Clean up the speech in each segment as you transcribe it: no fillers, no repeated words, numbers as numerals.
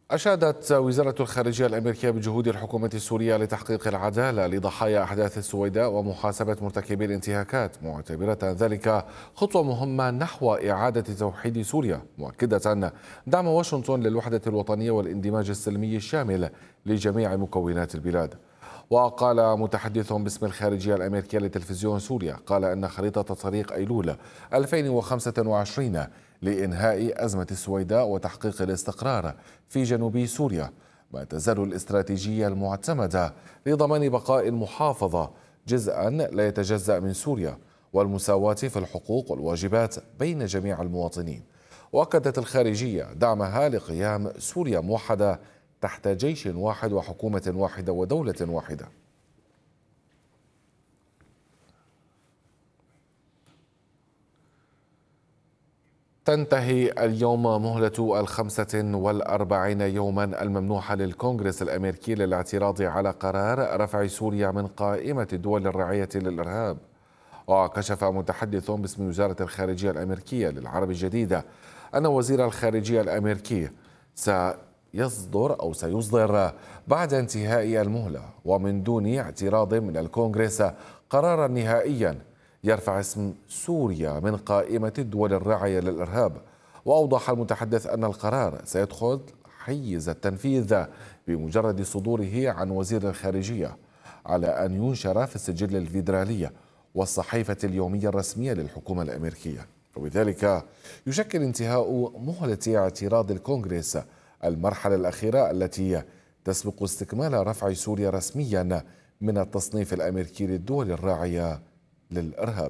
أشادت وزارة الخارجية الأمريكية بجهود الحكومة السورية لتحقيق العدالة لضحايا أحداث السويداء ومحاسبة مرتكبي الانتهاكات، معتبرة ذلك خطوة مهمة نحو إعادة توحيد سوريا، مؤكدة دعم واشنطن للوحدة الوطنية والاندماج السلمي الشامل لجميع مكونات البلاد. وقال متحدث باسم الخارجية الأمريكية لتلفزيون سوريا، قال أن خريطة طريق أيلول 2025 لإنهاء أزمة السويداء وتحقيق الاستقرار في جنوب سوريا ما تزال الاستراتيجية المعتمدة لضمان بقاء المحافظة جزءا لا يتجزأ من سوريا والمساواة في الحقوق والواجبات بين جميع المواطنين. وأكدت الخارجية دعمها لقيام سوريا موحدة تحت جيش واحد وحكومة واحدة ودولة واحدة. تنتهي اليوم مهلة 45 يوما الممنوحة للكونغرس الأمريكي للاعتراض على قرار رفع سوريا من قائمة الدول الراعية للإرهاب. وكشف متحدث باسم وزارة الخارجية الأمريكية للعرب الجديدة أن وزير الخارجية الأمريكي سيصدر بعد انتهاء المهلة ومن دون اعتراض من الكونغرس قرارا نهائيا يرفع اسم سوريا من قائمة الدول الراعية للإرهاب. وأوضح المتحدث أن القرار سيدخل حيز التنفيذ بمجرد صدوره عن وزير الخارجية، على أن ينشر في السجل الفيدرالي والصحيفة اليومية الرسمية للحكومة الأمريكية. وبذلك يشكل انتهاء مهلة اعتراض الكونغرس المرحلة الأخيرة التي تسبق استكمال رفع سوريا رسميا من التصنيف الأمريكي للدول الراعية للإرهاب.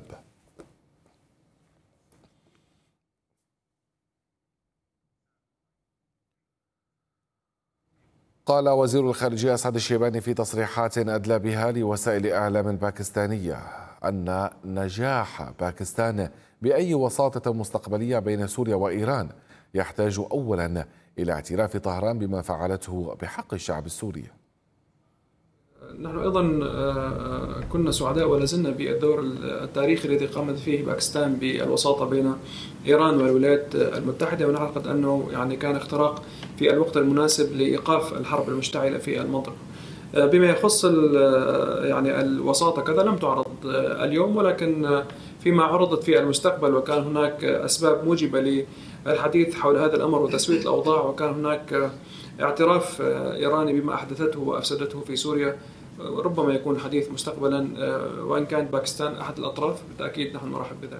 قال وزير الخارجية أسعد الشيباني في تصريحات أدلى بها لوسائل الإعلام الباكستانية أن نجاح باكستان بأي وساطة مستقبلية بين سوريا وإيران يحتاج أولا إلى اعتراف طهران بما فعلته بحق الشعب السوري. نحن أيضا كنا سعداء ولا زلنا بالدور التاريخي الذي قامت فيه باكستان بالوساطة بين إيران والولايات المتحدة، ونعتقد أنه يعني كان اختراق في الوقت المناسب لإيقاف الحرب المشتعلة في المنطقة. بما يخص يعني الوساطة كذا لم تعرض اليوم، ولكن فيما عرضت في المستقبل وكان هناك أسباب موجبة للحديث حول هذا الأمر وتسوية الأوضاع، وكان هناك اعتراف إيراني بما أحدثته وأفسدته في سوريا، ربما يكون حديث مستقبلا، وإن كان باكستان أحد الأطراف بالتأكيد نحن نرحب بذلك.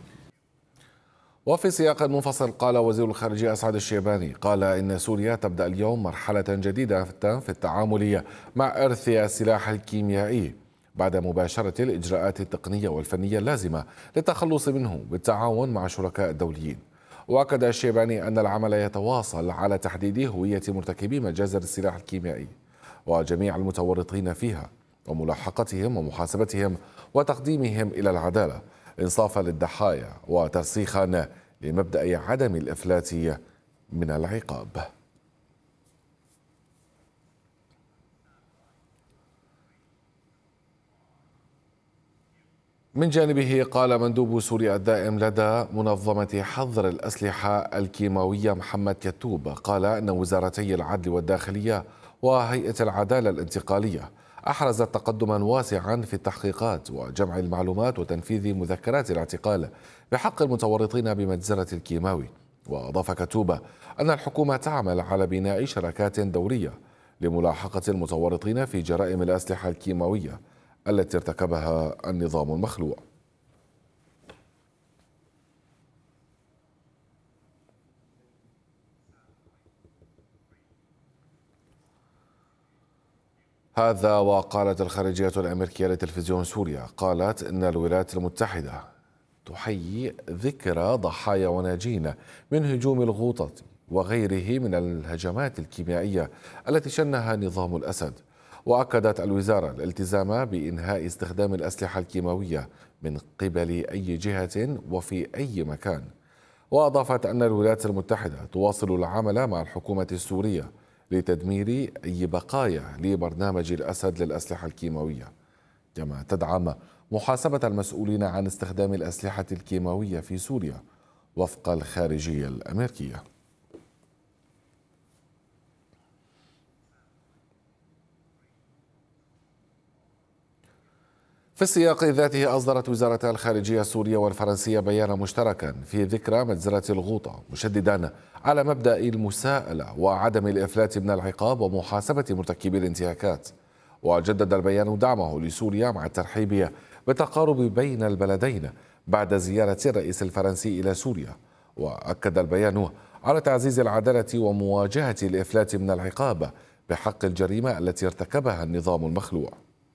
وفي سياق منفصل قال وزير الخارجية أسعد الشيباني قال إن سوريا تبدأ اليوم مرحلة جديدة في التعامل مع إرث السلاح الكيميائي بعد مباشرة الإجراءات التقنية والفنية اللازمة للتخلص منه بالتعاون مع الشركاء الدوليين. وأكد الشيباني أن العمل يتواصل على تحديد هوية مرتكبي مجازر السلاح الكيميائي وجميع المتورطين فيها وملاحقتهم ومحاسبتهم وتقديمهم إلى العدالة إنصافا للضحايا وترسيخا لمبدأ عدم الإفلات من العقاب. من جانبه قال مندوب سوريا الدائم لدى منظمة حظر الأسلحة الكيماوية محمد كتوب قال أن وزارتي العدل والداخلية وهيئة العدالة الانتقالية أحرزت تقدما واسعا في التحقيقات وجمع المعلومات وتنفيذ مذكرات الاعتقال بحق المتورطين بمجزرة الكيماوي. وأضاف كتوبة أن الحكومة تعمل على بناء شراكات دورية لملاحقة المتورطين في جرائم الأسلحة الكيماوية التي ارتكبها النظام المخلوع. هذا وقالت الخارجية الأمريكية لتلفزيون سوريا قالت إن الولايات المتحدة تحيي ذكرى ضحايا وناجين من هجوم الغوطة وغيره من الهجمات الكيميائية التي شنها نظام الأسد. وأكدت الوزارة الالتزام بإنهاء استخدام الأسلحة الكيماوية من قبل أي جهة وفي أي مكان. وأضافت أن الولايات المتحدة تواصل العمل مع الحكومة السورية لتدمير أي بقايا لبرنامج الأسد للأسلحة الكيماوية، كما تدعم محاسبة المسؤولين عن استخدام الأسلحة الكيماوية في سوريا وفق الخارجية الأمريكية. في السياق ذاته أصدرت وزارتا الخارجية السورية والفرنسية بيانا مشتركا في ذكرى مجزرة الغوطة، مشددا على مبدأ المساءلة وعدم الإفلات من العقاب ومحاسبة مرتكبي الانتهاكات. وجدد البيان دعمه لسوريا مع الترحيب بالتقارب بين البلدين بعد زيارة الرئيس الفرنسي إلى سوريا. وأكد البيان على تعزيز العدالة ومواجهة الإفلات من العقاب بحق الجريمة التي ارتكبها النظام المخلوع.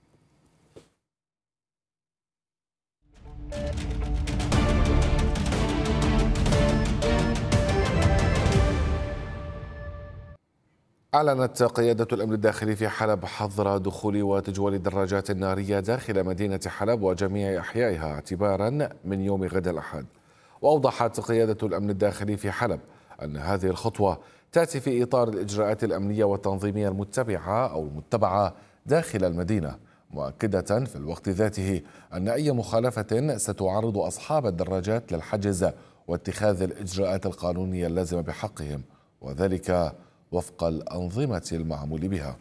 أعلنت قيادة الأمن الداخلي في حلب حظر دخول وتجوال الدراجات النارية داخل مدينة حلب وجميع أحيائها اعتبارا من يوم غد الأحد. وأوضحت قيادة الأمن الداخلي في حلب أن هذه الخطوة تأتي في إطار الإجراءات الأمنية والتنظيمية المتبعة داخل المدينة، مؤكدة في الوقت ذاته أن أي مخالفة ستعرض أصحاب الدراجات للحجز واتخاذ الإجراءات القانونية اللازمة بحقهم، وذلك وفق الأنظمة المعمول بها.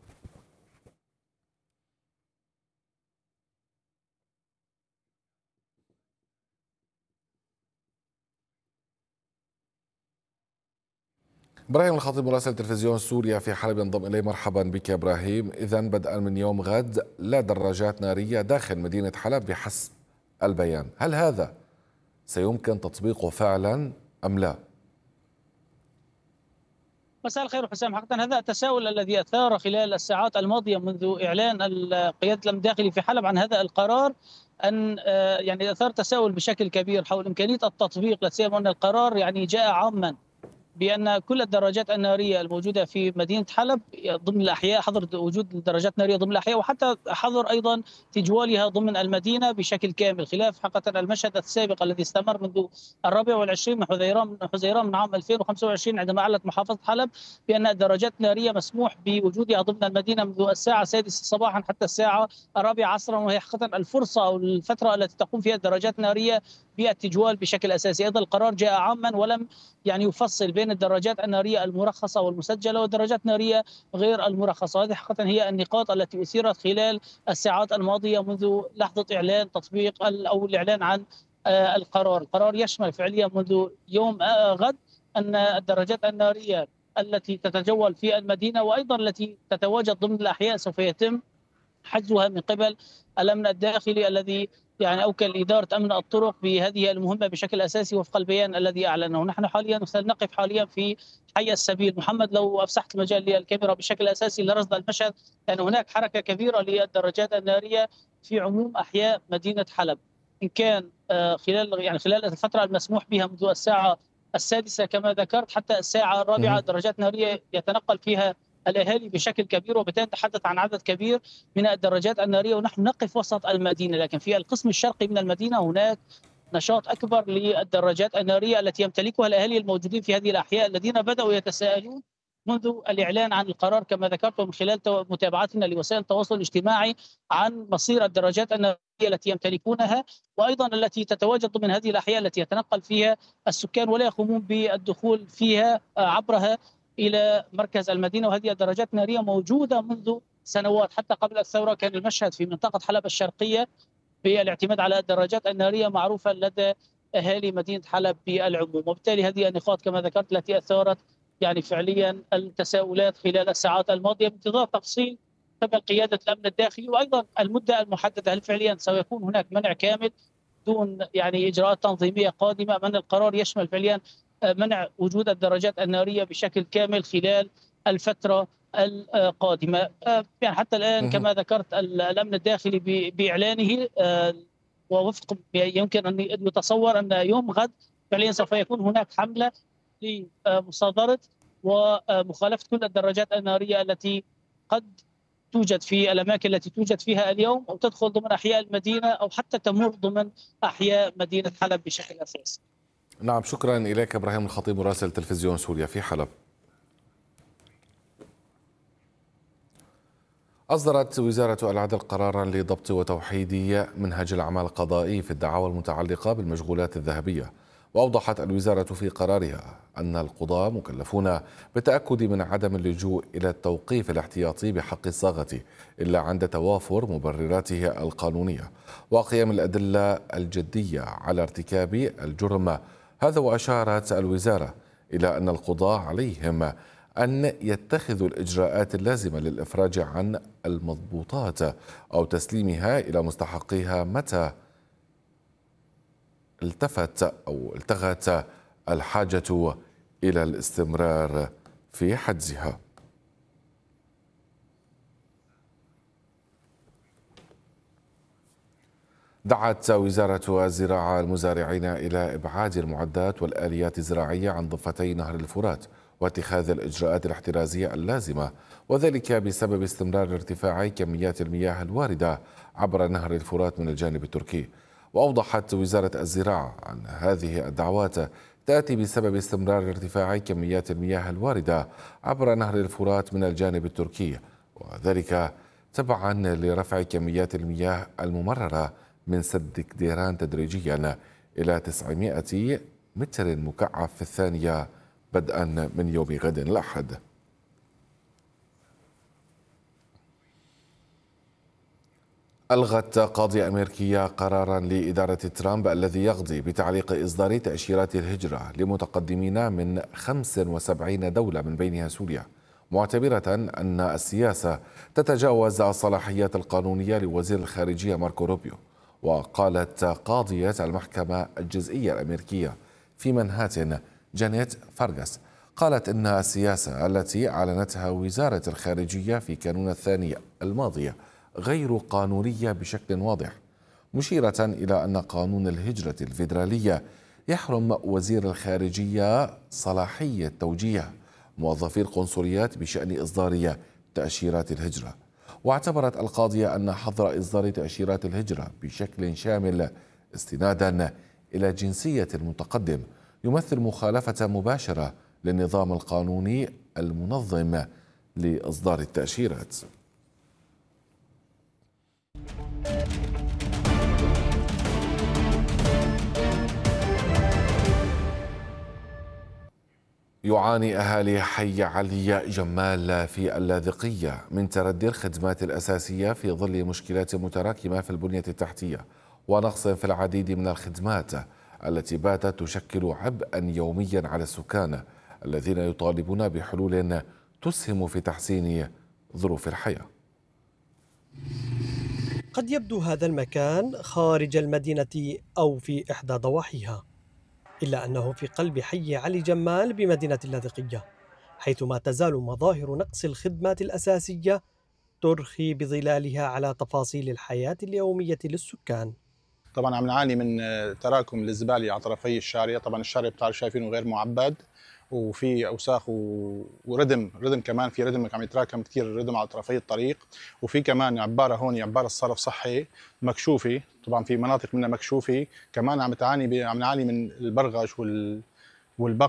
إبراهيم الخطيب مراسل تلفزيون سوريا في حلب ينضم إلي. مرحبا بك إبراهيم. إذن بدءا من يوم غد لا دراجات نارية داخل مدينة حلب بحسب البيان، هل هذا سيمكن تطبيقه فعلا أم لا؟ مساء الخير حسام. حقيقة هذا التساؤل الذي أثار خلال الساعات الماضية منذ إعلان قيادة الأمن الداخلي في حلب عن هذا القرار، أن يعني أثار تساؤل بشكل كبير حول إمكانية التطبيق، لا سيما أن القرار يعني جاء عاما بأن كل الدراجات النارية الموجودة في مدينة حلب ضمن الأحياء، حظر وجود الدراجات النارية ضمن الأحياء، وحتى حظر أيضا تجوالها ضمن المدينة بشكل كامل، خلاف حقيقة المشهد السابق الذي استمر منذ 24 من حزيران من عام 2025 عندما أعلنت محافظة حلب بأن الدراجات النارية مسموح بوجودها ضمن المدينة منذ الساعة 6 صباحا حتى الساعة 4 عصرا، وهي حقيقة الفرصة أو الفترة التي تقوم فيها الدراجات النارية بالتجوال بشكل أساسي. أيضا القرار جاء عاما ولم يعني يفصل بين الدراجات النارية المرخصة والمسجلة والدراجات النارية غير المرخصة. هذه حقيقة هي النقاط التي أثيرت خلال الساعات الماضية منذ لحظة إعلان تطبيق أو الإعلان عن القرار. القرار يشمل فعليا منذ يوم غد أن الدراجات النارية التي تتجول في المدينة وأيضا التي تتواجد ضمن الأحياء سوف يتم حجزها من قبل الأمن الداخلي الذي يعني أوكل إدارة أمن الطرق بهذه المهمة بشكل أساسي وفق البيان الذي أعلنه. نحن حاليا نقف في حي السبيل. محمد، لو أفسحت المجال للكاميرا بشكل أساسي لرصد المشهد، لأن هناك حركة كبيرة للدراجات النارية في عموم أحياء مدينة حلب، إن كان خلال الفترة المسموح بها منذ الساعة 6 كما ذكرت حتى الساعة 4 درجات نارية يتنقل فيها الأهالي بشكل كبير، وبالتالي نتحدث عن عدد كبير من الدراجات النارية. ونحن نقف وسط المدينة، لكن في القسم الشرقي من المدينة هناك نشاط أكبر للدراجات النارية التي يمتلكها الأهالي الموجودين في هذه الأحياء، الذين بدأوا يتساءلون منذ الإعلان عن القرار كما ذكرت من خلال متابعتنا لوسائل التواصل الاجتماعي عن مصير الدراجات النارية التي يمتلكونها، وأيضا التي تتواجد ضمن هذه الأحياء التي يتنقل فيها السكان ولا يقومون بالدخول فيها عبرها إلى مركز المدينة. وهذه الدراجات النارية موجودة منذ سنوات، حتى قبل الثورة كان المشهد في منطقة حلب الشرقية بالاعتماد على الدراجات النارية معروفة لدى أهالي مدينة حلب بالعموم. وبالتالي هذه النقاط كما ذكرت التي أثارت يعني فعليا التساؤلات خلال الساعات الماضية بانتظار تفصيل قبل قيادة الأمن الداخلي، وأيضا المدة المحددة، هل فعليا سيكون هناك منع كامل دون يعني إجراءات تنظيمية قادمة؟ من القرار يشمل فعليا منع وجود الدراجات النارية بشكل كامل خلال الفترة القادمة. يعني حتى الآن كما ذكرت الأمن الداخلي بإعلانه ووفق يمكن أن يتصور أن يوم غد فعليا سوف يكون هناك حملة لمصادرة ومخالفة كل الدراجات النارية التي قد توجد في الأماكن التي توجد فيها اليوم أو تدخل ضمن أحياء المدينة أو حتى تمر ضمن أحياء مدينة حلب بشكل أساسي. نعم، شكرا إليك إبراهيم الخطيب مراسل تلفزيون سوريا في حلب. أصدرت وزارة العدل قرارا لضبط وتوحيد منهج الأعمال القضائي في الدعاوى المتعلقة بالمشغولات الذهبية، وأوضحت الوزارة في قرارها أن القضاة مكلفون بالتأكد من عدم اللجوء إلى التوقيف الاحتياطي بحق الصاغة إلا عند توافر مبرراته القانونية وقيام الأدلة الجدية على ارتكاب الجرم. هذا وأشارت الوزارة إلى أن القضاة عليهم أن يتخذوا الإجراءات اللازمة للإفراج عن المضبوطات أو تسليمها إلى مستحقيها متى التغت الحاجة إلى الاستمرار في حجزها. دعت وزارة الزراعة المزارعين إلى إبعاد المعدات والآليات الزراعية عن ضفتي نهر الفرات واتخاذ الإجراءات الاحترازية اللازمة، وذلك بسبب استمرار ارتفاع كميات المياه الواردة عبر نهر الفرات من الجانب التركي. وأوضحت وزارة الزراعة أن هذه الدعوات تأتي بسبب استمرار ارتفاع كميات المياه الواردة عبر نهر الفرات من الجانب التركي، وذلك تبعا لرفع كميات المياه الممررة من سد كديران تدريجيا إلى 900 متر مكعب في الثانية بدءا من يوم غد الأحد. ألغت قاضية أمريكية قرارا لإدارة ترامب الذي يقضي بتعليق إصدار تأشيرات الهجرة لمتقدمين من 75 دولة من بينها سوريا، معتبرة أن السياسة تتجاوز الصلاحيات القانونية لوزير الخارجية ماركو روبيو. وقالت قاضية المحكمة الجزئية الأمريكية في منهاتن جانيت فارغاس قالت إن السياسة التي أعلنتها وزارة الخارجية في كانون الثاني الماضية غير قانونية بشكل واضح، مشيرة إلى أن قانون الهجرة الفيدرالية يحرم وزير الخارجية صلاحية توجيه موظفي القنصليات بشأن إصدار تأشيرات الهجرة. واعتبرت القاضية أن حظر إصدار تأشيرات الهجرة بشكل شامل استنادا إلى جنسية المتقدم يمثل مخالفة مباشرة للنظام القانوني المنظم لإصدار التأشيرات. يعاني أهالي حي علي جمال في اللاذقية من تردي الخدمات الأساسية في ظل مشكلات متراكمة في البنية التحتية ونقص في العديد من الخدمات التي باتت تشكل عبئا يوميا على السكان الذين يطالبون بحلول تسهم في تحسين ظروف الحياة. قد يبدو هذا المكان خارج المدينة أو في إحدى ضواحيها، إلا أنه في قلب حي علي جمال بمدينة اللاذقية، حيث ما تزال مظاهر نقص الخدمات الأساسية ترخي بظلالها على تفاصيل الحياة اليومية للسكان. طبعا عم نعاني من تراكم للزبالة على طرفي الشارع. طبعا الشارع بتعرف شايفينه غير معبد وفي اوساخ وردم كمان، في ردم عم يتراكم كثير ردم على طرفي الطريق، وفي كمان عباره هون عباره الصرف صحي مكشوفه، طبعا في مناطق منها مكشوفه كمان عم نعاني من البرغش والبق.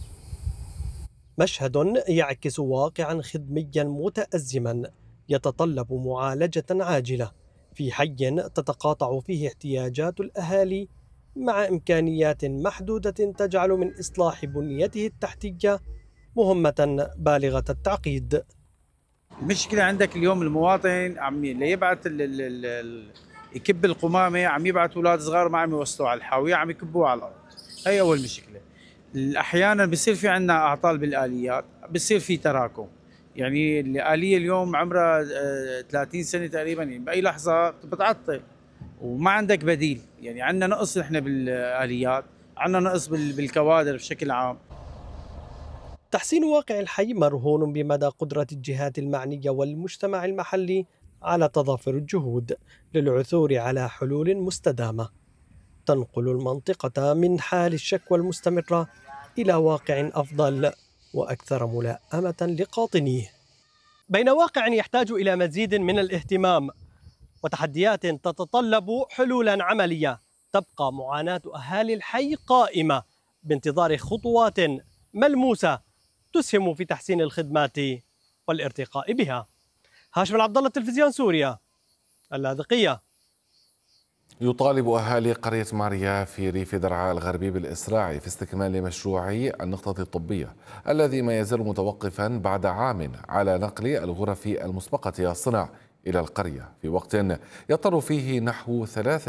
مشهد يعكس واقعا خدميا متأزما يتطلب معالجة عاجلة في حي تتقاطع فيه احتياجات الأهالي مع إمكانيات محدودة تجعل من إصلاح بنيته التحتية مهمة بالغة التعقيد. المشكلة عندك اليوم المواطن عم يبعث يكب القمامة، عم يبعث أولاد صغار ما عم يوصلوا على الحاوية، عم يكبوها على الأرض. هي أول مشكلة. أحيانا بصير في عندنا أعطال بالآليات، بصير في تراكم. يعني الآلية اليوم عمرها 30 سنة تقريبا، يعني بأي لحظة بتعطل وما عندك بديل. يعني عندنا نقص نحن بالآليات، عندنا نقص بالكوادر بشكل عام. تحسين واقع الحي مرهون بمدى قدرة الجهات المعنية والمجتمع المحلي على تضافر الجهود للعثور على حلول مستدامة تنقل المنطقة من حال الشكوى المستمرة إلى واقع أفضل وأكثر ملائمة لقاطنيه. بين واقع يحتاج إلى مزيد من الاهتمام وتحديات تتطلب حلولا عملية، تبقى معاناة أهالي الحي قائمة بانتظار خطوات ملموسة تسهم في تحسين الخدمات والارتقاء بها. هاشم العبد الله، تلفزيون سوريا، اللاذقية. يطالب أهالي قرية ماريا في ريف درعا الغربي بالإسراع في استكمال مشروعي النقطة الطبية الذي ما يزال متوقفا بعد عام على نقل الغرف المسبقة الصنع إلى القرية في وقت يضطر فيه نحو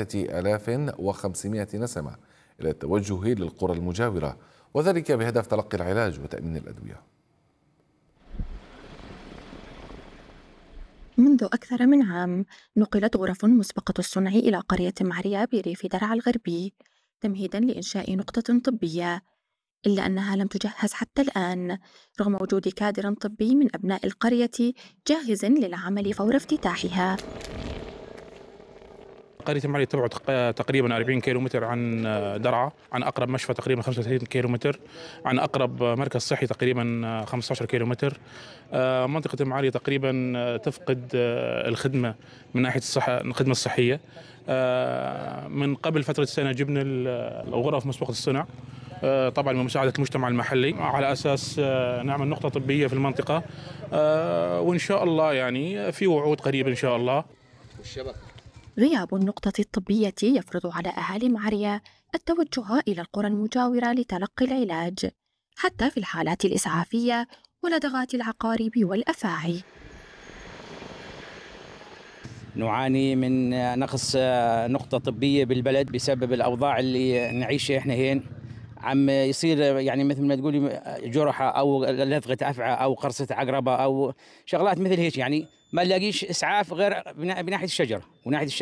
3500 نسمة إلى التوجه للقرى المجاورة، وذلك بهدف تلقي العلاج وتأمين الأدوية. منذ أكثر من عام نقلت غرف مسبقة الصنع إلى قرية معرية بريف درعا الغربي تمهيدا لإنشاء نقطة طبية، إلا أنها لم تجهز حتى الآن رغم وجود كادر طبي من أبناء القرية جاهز للعمل فور افتتاحها. قرية معرية تبعد تقريبا 40 كيلومتر عن درعا، عن أقرب مشفى تقريبا 35 كيلومتر، عن أقرب مركز صحي تقريبا 15 كيلومتر. منطقة معرية تقريبا تفقد الخدمة من ناحية الخدمة الصحية. من قبل فترة سنة جبنا الغرف مسبقة الصنع طبعا بمساعدة المجتمع المحلي على أساس نعمل نقطة طبية في المنطقة، وإن شاء الله يعني في وعود قريبة إن شاء الله. غياب النقطة الطبية يفرض على أهالي معرية التوجه إلى القرى المجاورة لتلقي العلاج حتى في الحالات الإسعافية ولدغات العقارب والأفاعي. نعاني من نقص نقطة طبية بالبلد بسبب الأوضاع اللي نعيشها إحنا هين. عم يصير يعني مثل ما تقولي جرحة أو لدغة أفعى أو قرصة عقربة أو شغلات مثل هيك، يعني ما نلاقيش إسعاف غير بناحية الشجر، وناحية